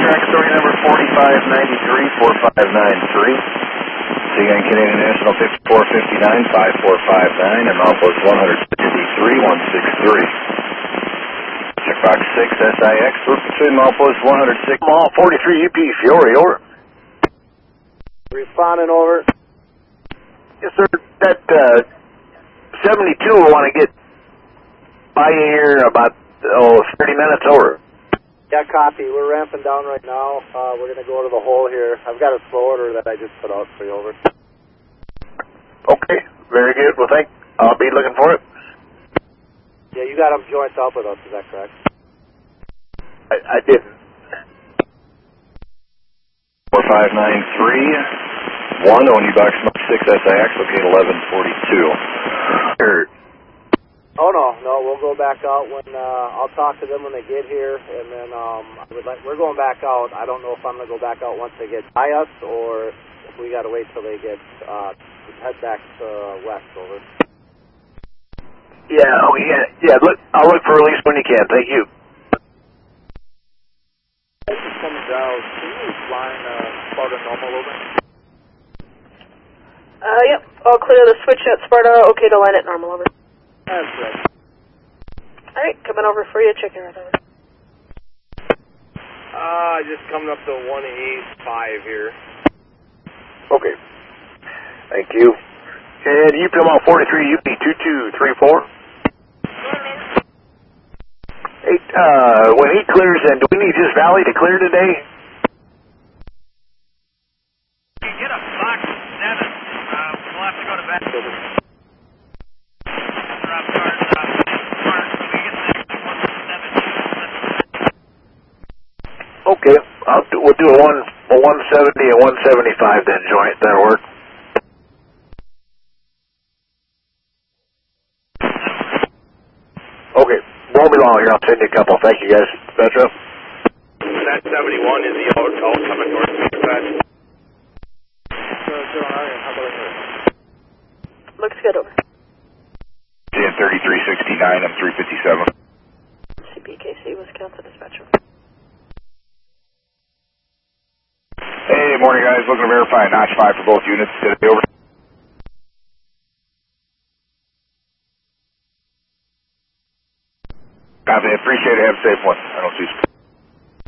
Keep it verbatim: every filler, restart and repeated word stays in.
track story number forty-five ninety-three, four five nine three. Seagang Canadian National fifty-four fifty-nine, five four five nine, and Outpost one sixty-three, one six three. Checkbox six, S I X, route between Outpost one oh six, Mall forty-three U P, Fiore, over. Responding, over. Yes, sir. That uh, seventy-two will want to get by you here in about oh, thirty minutes, over. Yeah, copy. We're ramping down right now. Uh, we're going to go to the hole here. I've got a slow order that I just put out for you, over. Okay, very good. Well, thank I'll be looking for it. Yeah, you got them joints up with us, is that correct? I, I didn't. four five nine three, one, O N U box number six, S I X, located eleven forty-two. Oh, no, no, we'll go back out when, uh, I'll talk to them when they get here, and then, um, I would like, we're going back out. I don't know if I'm going to go back out once they get by us, or if we got to wait till they get, uh, head back to west, over. Yeah, oh, yeah, yeah, look, I'll look for release when you can, thank you. This is coming down. Can you line, uh, Sparta normal, over? Uh, yep, I'll clear the switch at Sparta, okay to line it normal, over. That's right. Alright, coming over for you, checking right over. Uh, just coming up to one eight five here. Okay, thank you. And U P M L forty-three, U P two two three four. Hey, uh, when he clears in, do we need his valley to clear today? You get a box seven, uh, we'll have to go to bed. Drop cars, drop cars, we get the one seven. Okay, I'll do, we'll do a one a one seventy and one seventy-five then, joint. That'll work. Okay, won't be long here. I'll send you a couple. Thank you, guys. Petra. That seventy-one is the out, out coming north of dispatch. Looks good, over. ten thirty-three sixty-nine, I'm three fifty-seven. C B K C, Wisconsin dispatcher. Hey, morning, guys. Looking to verify notch five for both units. Today, over. Copy. Appreciate it. Have a safe one. I don't see.